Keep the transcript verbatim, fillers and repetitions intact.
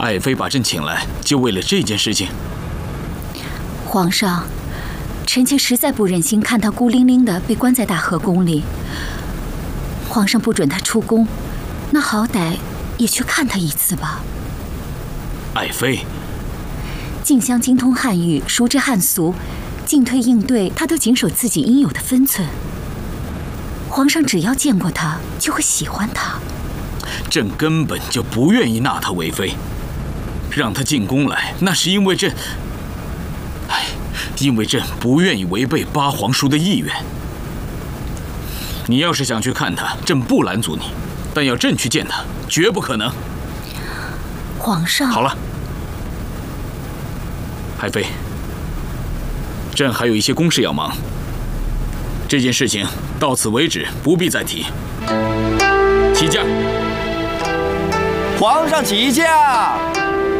爱妃把朕请来，就为了这件事情。 皇上，臣妾实在不忍心看她孤零零的被关在大和宫里。皇上不准她出宫，那好歹也去看她一次吧。 爱妃， 静香精通汉语，熟知汉俗，进退应对，她都谨守自己应有的分寸。皇上只要见过她，就会喜欢她。 朕根本就不愿意纳她为妃，让她进宫来，那是因为朕，哎，因为朕不愿意违背八皇叔的意愿。你要是想去看她，朕不拦阻你，但要朕去见她，绝不可能。 皇上， 好了，爱妃，朕还有一些公事要忙，这件事情到此为止，不必再提。起驾。 皇上起驾。